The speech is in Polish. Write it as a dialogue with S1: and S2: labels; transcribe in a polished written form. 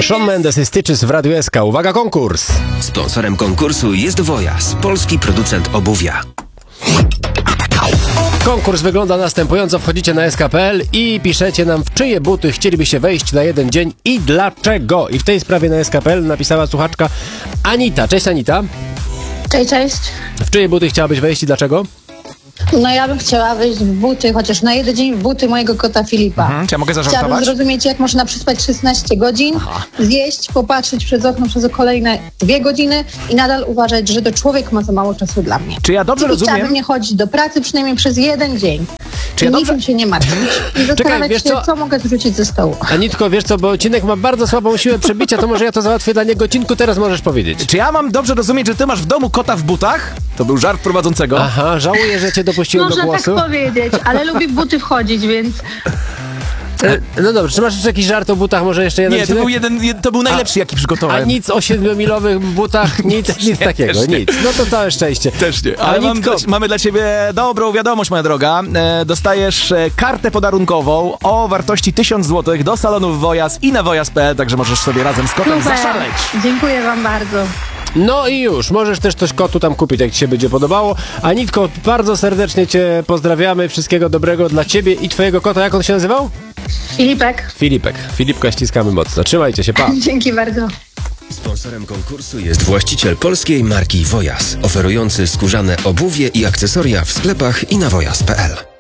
S1: Shawn Mendes i Stitches w Radiu SK. Uwaga, konkurs!
S2: Sponsorem konkursu jest Wojas, polski producent obuwia.
S1: Konkurs wygląda następująco. Wchodzicie na sk.pl i piszecie nam, w czyje buty chcielibyście wejść na jeden dzień i dlaczego. I w tej sprawie na sk.pl napisała słuchaczka Anita. Cześć, Anita.
S3: Cześć, cześć.
S1: W czyje buty chciałabyś wejść i dlaczego?
S3: No ja bym chciała wejść w buty, chociaż na jeden dzień w buty mojego kota Filipa.
S4: Czy ja mogę
S3: Chciałabym
S4: zażartować?
S3: zrozumieć, jak można przespać 16 godzin, zjeść, popatrzeć przez okno przez kolejne 2 godziny i nadal uważać, że to człowiek ma za mało czasu dla mnie.
S4: Czy ja dobrze
S3: Chciałabym
S4: rozumiem?
S3: nie chodzić do pracy przynajmniej przez jeden dzień.
S4: Czy ja
S3: I
S4: dobrze-
S3: niczym się nie martwić. I zastanawiać
S1: wiesz
S3: się,
S1: co?
S3: co mogę zrzucić ze stołu.
S1: Anitko, wiesz co, bo odcinek ma bardzo słabą siłę przebicia, to może ja to załatwię dla niego. Cinku, teraz możesz powiedzieć.
S4: Czy ja mam dobrze rozumieć, że ty masz w domu kota w butach? To był żart prowadzącego.
S1: Aha, żałuję, że cię dopuściłem do
S3: Można
S1: głosu.
S3: tak powiedzieć, ale lubi w buty wchodzić, więc...
S1: No dobrze, czy masz jeszcze jakiś żart o butach? Może jeszcze jeden
S4: Nie, to był najlepszy, jaki
S1: A
S4: przygotowałem.
S1: nic o 7-milowych butach, nic takiego,
S4: też nie.
S1: nic. No to całe szczęście.
S4: Też nie. Ale
S1: Anitko,
S4: mamy dla ciebie dobrą wiadomość, moja droga. Dostajesz kartę podarunkową o wartości 1000 zł do salonów Wojas i na wojas.pl, także możesz sobie razem z kotem
S3: Super.
S4: zaszaleć.
S3: Dziękuję wam bardzo.
S1: no i już, możesz też coś kotu tam kupić, jak ci się będzie podobało. Anitko, bardzo serdecznie cię pozdrawiamy, wszystkiego dobrego dla ciebie i twojego kota. Jak on się nazywał?
S3: Filipek,
S1: Filipek. Filipka ściskamy mocno. Trzymajcie się, pa.
S3: dzięki bardzo.
S2: Sponsorem konkursu jest właściciel polskiej marki Wojas, oferujący skórzane obuwie i akcesoria w sklepach i na wojas.pl.